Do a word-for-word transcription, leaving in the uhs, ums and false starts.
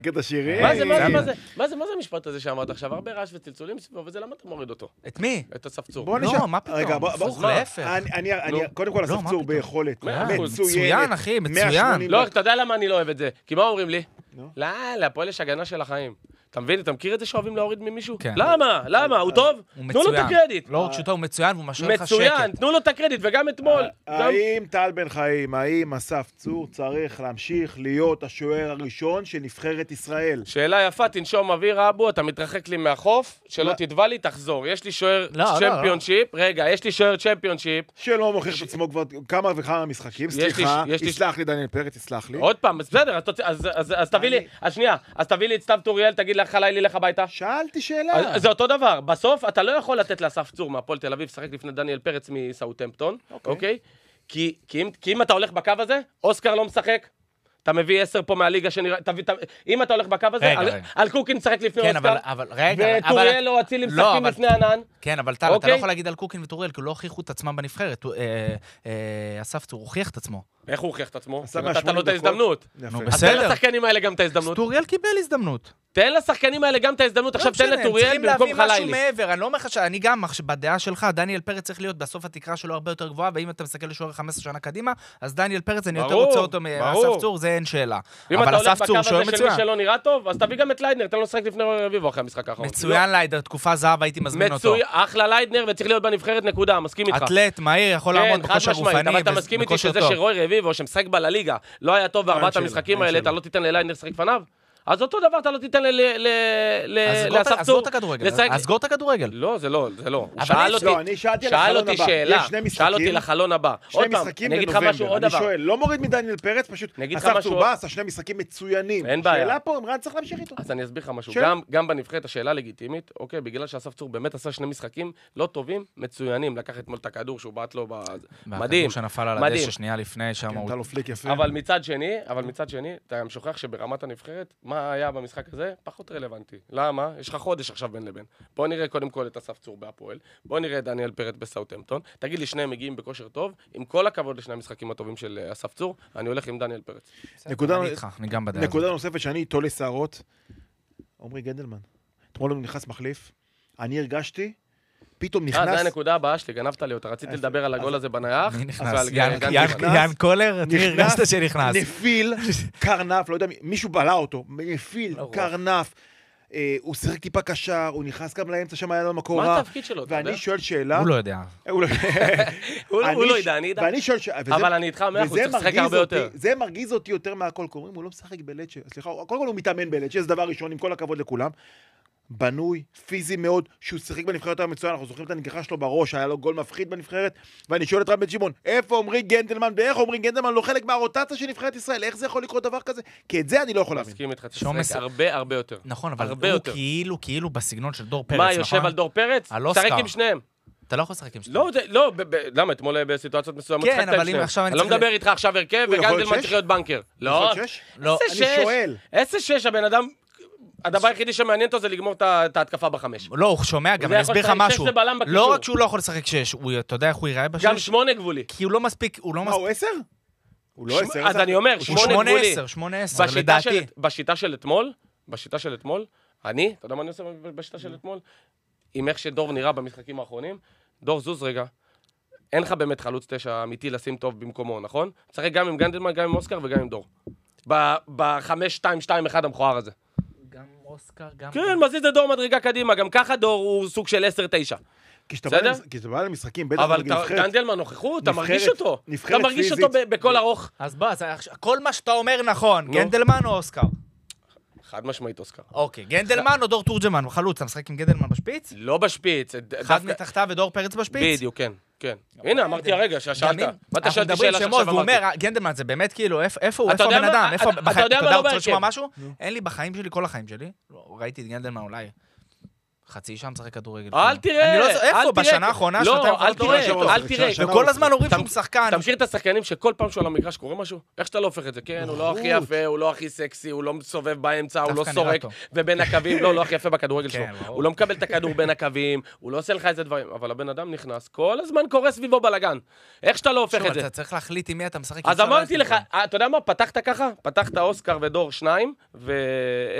קטע שירי. מה זה, מה זה, מה זה, מה זה, מה זה המשפט הזה שאמרת עכשיו? הרבה רעש וצלצולים סביבו, וזה למה אתה מוריד אותו? את מי? את הספצור. בוא נשאר. לא, מה פתאום? רגע, בוא, הפוך, בוא, להפך. אני, אני, קודם כל, הספצור ביכולת. מצוין, אחי, מצוין. לא, אתה יודע למה אני לא אוהב את זה? כי מה אומרים לי? לא, להפועל יש הגנה של החיים. אתה מבין? אתה מכיר את זה שאוהבים להוריד ממישהו? למה? למה? הוא טוב? תנו לו את הקרדיט. לא רק שאותו הוא מצוין, והוא משאיר לך שקט. מצוין, תנו לו את הקרדיט, וגם אתמול. האם טל בן חיים, האם אסף צור צריך להמשיך להיות השוער הראשון של נבחרת ישראל? שאלה יפה, תנשום אוויר, אבו, אתה מתרחק לי מהחוף, שלא תתבע לי, תחזור. יש לי שוער צ'מפיונשיפ, רגע, יש לי שוער צ'מפיונשיפ. שלא מוכיח את עצמו כבר כמה וכמה משחקים, סליחה, יסלח לי דניאל פרץ, יסלח לי. עוד פעם, בסדר, אז תביא לי, אז שנייה, אז תביא לי את סתיו טוריאל, תגיד לך לילי לך הביתה. שאלתי שאלה. זה אותו דבר, בסוף אתה לא יכול לתת לאסף צור מהפועל תל אביב, שחק לפני דניאל פרץ מסאוטהמפטון, אוקיי? כי אם אתה הולך בקו הזה, אוסקר לא משחק, אתה מביא עשר פה מהליגה שנראה, אם אתה הולך בקו הזה, על קוקין משחק לפני אוסקר, וטוריאל או אצילי משחקים לפני ענן. כן, אבל טל, אתה לא יכול להגיד על קוקין וטוריאל, כי לא הוכיחו את עצמם בנבחרת. אסף צור הוכיח את עצמו. איך הוא הוכיח את עצמו? נתת לו את ההזדמנות. בסדר. תן לשחקנים האלה גם את ההזדמנות. טוריאל קיבל הזדמנות. תן לשחקנים האלה גם את ההזדמנות, עכשיו תן לטוריאל במקום חלילי. משהו מעבר, אני לא אומר לך שאני גם, בדעה שלך, דניאל פרץ צריך להיות בסוף התקרה שלו הרבה יותר גבוהה, ואם אתה מסתכל לשוער חמש עשרה שנה קדימה, אז דניאל פרץ אני יותר רוצה אותו מאסף צור, זה אין שאלה. אם אתה הולך בקו הזה של מי שלא נראה טוב, אז תביא גם את ליידנר, תן לו לשחק לפני רביבו אחרי המשחק האחרון. מצוין ליידנר, תקופה זהב, הייתי מזמין אותו. אחלה ליידנר וצריך להיות בנבחרת, נקודה, מסכים איתך. אתלט, מהיר, יכול לעמוד בכושר גופני אבל אתה מסכים איתי שזה שרוי רביבו שמשחק בליגה לא היה טוב בארבעת המשחקים האלה, אתה לא תיתן לליידנר לשחק לפניו? אז אותו דבר אתה לא תיתן לאסף צור. אז סגור את הכדורגל. אז סגור את הכדורגל. לא, זה לא, זה לא. אני שאל אותי שאלה, שאל אותי לחלון הבא. שני משחקים בנובמבר, אני שואל, לא מוריד מדניאל פרץ, פשוט אסף צור בא, עשה שני משחקים מצוינים. אין בעיה. שאלה פה, אמרן צריך להמשיך איתו. אז אני אסביר לך משהו, גם בנבחרת השאלה לגיטימית, אוקיי, בגלל שאסף צור באמת עשה שני משחקים לא טובים, מצוינים, לקח אתמול את הכדור שהוא בעט לו מדהים. שנפל על הדשא שנייה לפני שם. אבל מצד שני, אבל מצד שני, אתה שוכח שברמת הנבחרת, מה היה במשחק הזה? פחות רלוונטי. למה? יש לך חודש עכשיו בין לבין. בוא נראה קודם כל את אסף צור בהפועל, בוא נראה את דניאל פרץ בסאוטהמפטון, תגיד לי שניהם מגיעים בכושר טוב, עם כל הכבוד לשני המשחקים הטובים של אסף צור, אני הולך עם דניאל פרץ. נקודה נוספת שאני איתו לשערות, עומרי גנדלמן. אתמול הוא נכנס מחליף, אני הרגשתי, פתאום נכנס... אה, זה הנקודה הבאה שלי, גנבת לי אותה, רציתי לדבר על הגול הזה בנייח. מי נכנס? יאן קולר? אתה הרגשת שנכנס. נפיל, קרנף, לא יודע, מישהו בלע אותו, נפיל, קרנף, הוא שיחק טיפה קשר, הוא נכנס גם לאמצע, שם היה לו מקורה. מה התפקיד שלו, אתה יודע? ואני שואל שאלה... הוא לא יודע. הוא לא יודע, אני יודע. ואני שואל שאלה... אבל אני איתך מאה אחוז, צריך לשחק הרבה יותר. זה מרגיז אותי יותר מהכל, קוראים, הוא לא משחק בלצ'ה, סליחה, קודם כל הוא מתאמן בלצ'ה, זה דבר ראשון, עם כל הכבוד לכולם. בנוי, פיזי מאוד, שהוא שיחק בנבחרת המצוין, אנחנו זוכרים את הנגיחה שלו בראש, היה לו גול מפחיד בנבחרת, ואני שואל את רם בן שמעון, איפה עומרי גנדלמן, ואיך עומרי גנדלמן לא חלק מהרוטציה של נבחרת ישראל, איך זה יכול לקרות דבר כזה? כי את זה אני לא יכול להבין. מסכים איתך, תשחק הרבה הרבה יותר. נכון, אבל הוא כאילו, כאילו בסגנון של דור פרץ, מה, יושב על דור פרץ? שחק עם שניהם. אתה לא יכול לשחק עם שניהם. לא, לא, למה? אתמול בסיטואציות מסוימות כן, אבל אם עכשיו אני לא מדבר איתך עכשיו הרכב, וגנדלמן צריך להיות בנקר. לא, עשר שש, הבן אדם הדבר היחידי שמעניין אותו זה לגמור את ההתקפה בחמש. לא, הוא שומע, גם אני אסביר לך משהו. לא רק שהוא לא יכול לשחק שש, אתה יודע איך הוא ייראה בשש? גם שמונה גבולי. כי הוא לא מספיק, הוא לא מספיק. מה, הוא עשר? הוא לא עשר. אז אני אומר, שמונה גבולי. שמונה עשר, לדעתי. בשיטה של אתמול, בשיטה של אתמול, אני, אתה יודע מה אני עושה בשיטה של אתמול? עם איך שדור נראה במשחקים האחרונים, דור זוז רגע, אין לך באמת חלוץ תשע אמיתי לשים טוב במקומו, נכון? צריך גם עם גנדלמן, גם עם אוסקר וגם עם דור. בחמש, שתיים, שתיים, אחד המכוער הזה. גם אוסקר, גם... כן, מזיז לדור מדרגה קדימה, גם ככה דור הוא סוג של עשר תשע. בסדר? כי שאתה בא למשחקים, בטח אבל גנדלמן נוכחות, אתה מרגיש אותו. אתה מרגיש אותו בכל ארוך. אז בוא, כל מה שאתה אומר נכון, גנדלמן או אוסקר? חד משמעית אוסקר. אוקיי, גנדלמן או דור תורג'מן? חלוץ, אתה משחק עם גנדלמן בשפיץ? לא בשפיץ. אחד מתחתיו ודור פרץ בשפיץ? בדיוק, כן. כן. הנה, אמרתי הרגע, ששאלת. אנחנו מדברים שמות, והוא אומר, גנדלמן זה באמת כאילו, איפה הוא, איפה הבן אדם? אתה יודע, אתה רוצה לשמוע משהו? אין לי בחיים שלי, כל החיים שלי. ראיתי את גנדלמן אולי חצי שעה משחק כדורגל. אל תראה, אני לא אל זוכר, איפה? תראה. בשנה האחרונה, לא, שנתיים אל האחרונות, תראה, לא ראיתי אל אותו. תראה. שנה וכל הזמן אומרים שהוא שחקן. אתה מכיר את השחקנים שכל פעם שהוא על המגרש קורה משהו? איך שאתה לא הופך את זה? כן, הוא לא הכי יפה, הוא לא הכי סקסי, הוא לא מסובב באמצע, הוא לא דווקא נראה סורק, טוב. ובין הקווים, לא, לא הכי יפה בכדורגל שלו. כן, ברור. הוא לא מקבל את הכדור בין הקווים, הוא לא עושה לך איזה דברים, אבל הבן אדם נכנס, כל הזמן קורה סביבו בלגן. איך שאתה לא הופך שוב, את זה? אתה צריך להחליט עם מי אתה משחק. אז אמרתי לך, אתה יודע מה? פתחת ככה? פתחת אוסקר ודור שניים, ו...